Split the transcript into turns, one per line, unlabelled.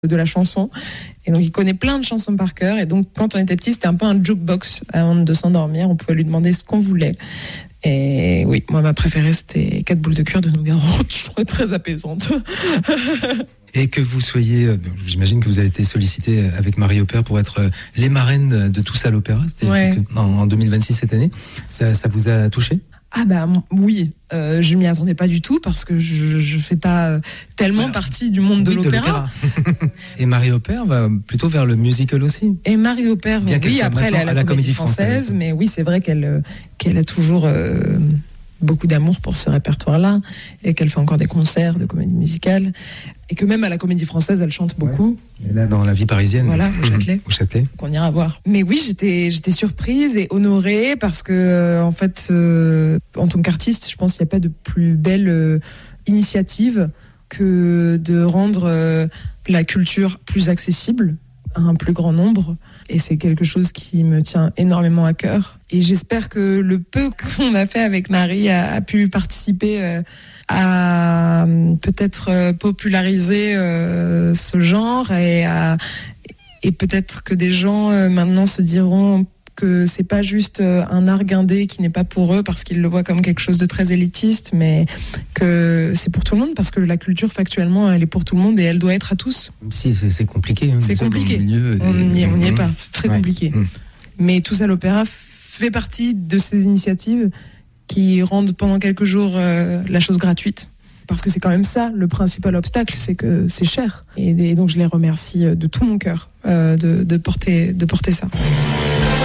de la chanson. Et donc, il connaît plein de chansons par cœur. Et donc, quand on était petit, c'était un peu un jukebox avant de s'endormir. On pouvait lui demander ce qu'on voulait. Et oui, moi, ma préférée, c'était 4 boules de cuir de Nougaro. Je trouvais très apaisante.
Et que vous soyez, j'imagine que vous avez été sollicité avec Marie Aupert pour être les marraines de Tous à l'Opéra. C'était en 2026 cette année. Ça vous a touché ?
Ah bah oui, je m'y attendais pas du tout parce que je fais pas tellement partie du monde de l'opéra.
Et Marie Aupert va plutôt vers le musical aussi.
Et Marie Aupert, oui, après elle est à la Comédie Française, mais oui, c'est vrai qu'elle a toujours beaucoup d'amour pour ce répertoire-là et qu'elle fait encore des concerts de comédie musicale et que même à la Comédie Française, elle chante beaucoup.
Ouais. Et là, dans La Vie parisienne.
Voilà, au Châtelet. Qu'on ira voir. Mais oui, j'étais surprise et honorée parce que, en fait, en tant qu'artiste, je pense qu'il n'y a pas de plus belle initiative que de rendre la culture plus accessible à un plus grand nombre. Et c'est quelque chose qui me tient énormément à cœur. Et j'espère que le peu qu'on a fait avec Marie a pu participer à peut-être populariser ce genre et peut-être que des gens maintenant se diront que c'est pas juste un art guindé qui n'est pas pour eux parce qu'ils le voient comme quelque chose de très élitiste, mais que c'est pour tout le monde parce que la culture factuellement elle est pour tout le monde et elle doit être à tous.
Si, c'est compliqué.
C'est compliqué. On n'y est pas. C'est très compliqué. Mais Tous à l'Opéra fait partie de ces initiatives qui rendent pendant quelques jours la chose gratuite. Parce que c'est quand même ça, le principal obstacle, c'est que c'est cher. Et donc je les remercie de tout mon cœur de porter ça.